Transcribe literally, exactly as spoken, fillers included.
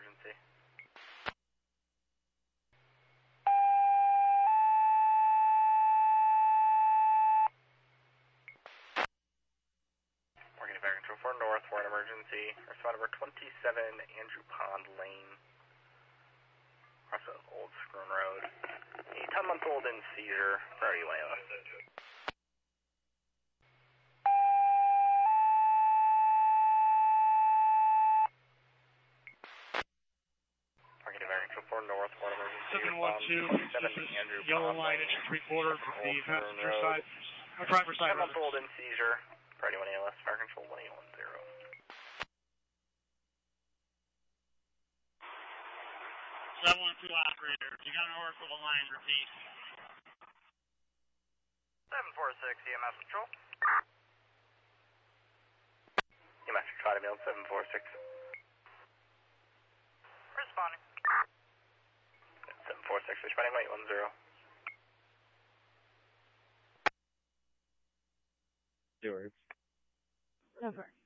emergency. Working to Fire Control four North for an emergency. Respond number twenty-seven, Andrew Pond Lane. Also Old Scroon Road. A ten-month-old in seizure. Priority one A L S. Working to Fire Control four North for an emergency. seven one two, this is Andrew yellow Pond line, Lane. engine three-quarter from the Old Scroon passenger Road. side, or driver's side. ten-month-old in seizure. Priority one A L S. Fire Control one eight one zero. seven one two operator, you got an order for the line, repeat. seven four six, E M S Control. E M S Control, Mail seven four six. Responding. seven four six, responding, eight one zero. Stewart. Over.